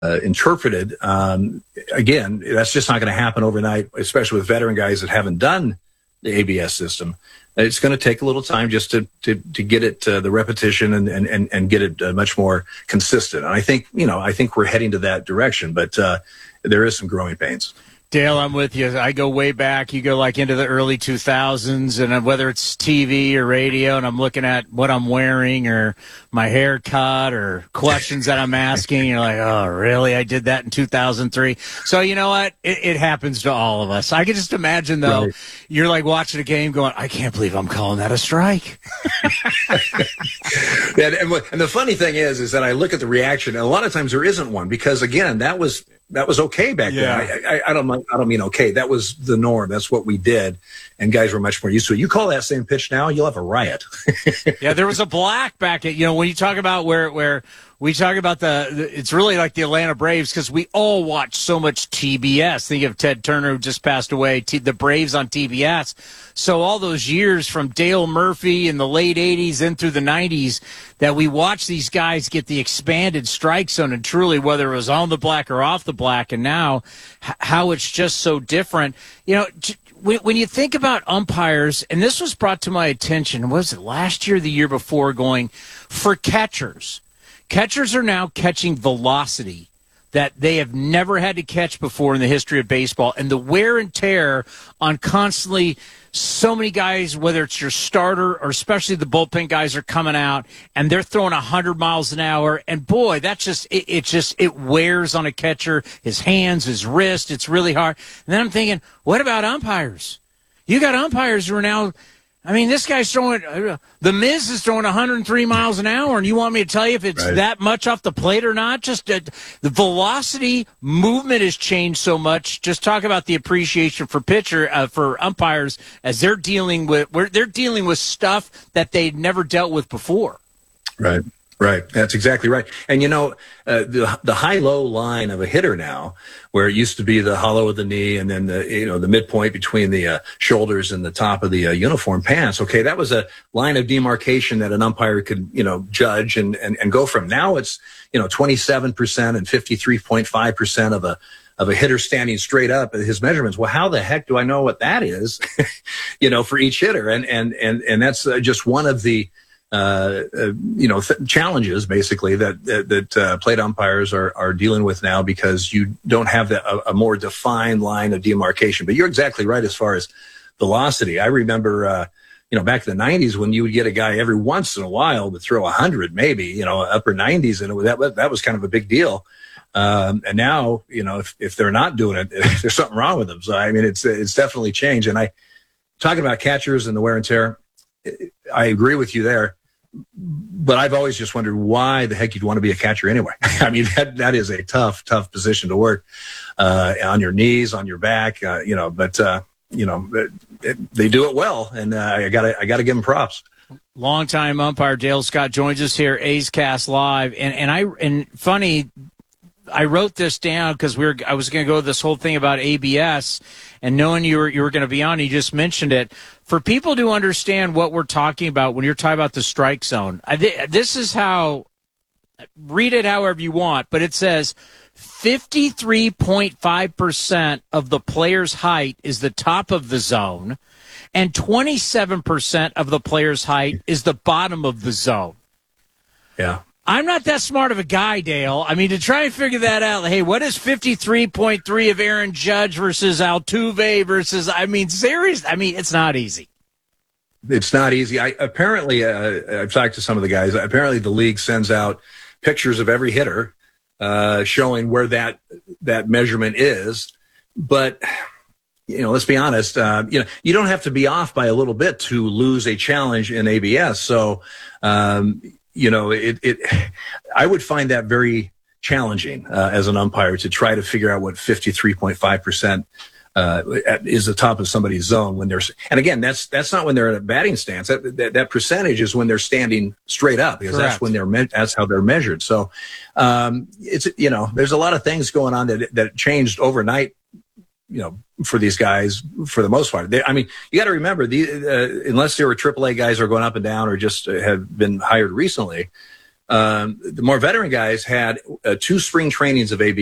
interpreted. Again, that's just not going to happen overnight, especially with veteran guys that haven't done the ABS system. It's going to take a little time just to get it the repetition and get it much more consistent. And I think we're heading to that direction, but there is some growing pains. Dale, I'm with you. I go way back. You go like into the early 2000s, and whether it's TV or radio, and I'm looking at what I'm wearing or my haircut or questions that I'm asking. You're like, oh, really? I did that in 2003. So you know what? It happens to all of us. I can just imagine, though, right. You're like watching a game going, I can't believe I'm calling that a strike. And the funny thing is that I look at the reaction, and a lot of times there isn't one because, again, that was okay back then. I don't mean okay. That was the norm. That's what we did, and guys were much more used to it. You call that same pitch now, you'll have a riot. Yeah, there was a black back at, when you talk about where we talk about it's really like the Atlanta Braves because we all watch so much TBS. Think of Ted Turner who just passed away, the Braves on TBS. So all those years from Dale Murphy in the late 80s and through the 90s that we watched these guys get the expanded strike zone and truly whether it was on the black or off the black and now how it's just so different. When you think about umpires, and this was brought to my attention, was it last year or the year before, going for catchers. Catchers are now catching velocity that they have never had to catch before in the history of baseball. And the wear and tear on constantly so many guys, whether it's your starter or especially the bullpen guys are coming out and they're throwing 100 miles an hour. And boy, that's it wears on a catcher, his hands, his wrist. It's really hard. And then I'm thinking, what about umpires? You got umpires who are now, this guy's throwing, the Miz is throwing 103 miles an hour, and you want me to tell you if it's that much off the plate or not? Just the velocity movement has changed so much. Just talk about the appreciation for for umpires as they're dealing with stuff that they'd never dealt with before. Right. Right. That's exactly right. And, the high-low line of a hitter now, where it used to be the hollow of the knee and then the midpoint between the shoulders and the top of the uniform pants. Okay, that was a line of demarcation that an umpire could, judge and go from. Now it's, 27% and 53.5% of a hitter standing straight up at his measurements. Well, how the heck do I know what that is, for each hitter? And that's just one of the challenges basically that plate umpires are dealing with now because you don't have a more defined line of demarcation. But you're exactly right as far as velocity. I remember, back in the 90s when you would get a guy every once in a while would throw 100, maybe, upper 90s, and that was kind of a big deal. And now, if they're not doing it, there's something wrong with them. So, it's definitely changed. And talking about catchers and the wear and tear, I agree with you there. But I've always just wondered why the heck you'd want to be a catcher anyway. That is a tough position to work on your knees, on your back, but they do it well, and I gotta give them props. Longtime umpire Dale Scott joins us here, A's Cast Live, and funny, I wrote this down because I was going to go this whole thing about ABS, and knowing you were going to be on, you just mentioned it. For people to understand what we're talking about when you're talking about the strike zone, this is how, read it however you want, but it says 53.5% of the player's height is the top of the zone, and 27% of the player's height is the bottom of the zone. Yeah. I'm not that smart of a guy, Dale. To try and figure that out, hey, what is 53.3 of Aaron Judge versus Altuve versus, serious? It's not easy. It's not easy. I've talked to some of the guys. Apparently the league sends out pictures of every hitter showing where that measurement is. But, let's be honest, you don't have to be off by a little bit to lose a challenge in ABS. So, I would find that very challenging as an umpire to try to figure out what 53.5% is the top of somebody's zone when they're, and again, that's not when they're in a batting stance. That percentage is when they're standing straight up because Correct. That's how they're measured. So, it's, there's a lot of things going on that changed overnight, for these guys, for the most part. You got to remember, unless they were AAA guys who are going up and down or just have been hired recently, The more veteran guys had 2 spring trainings of AB.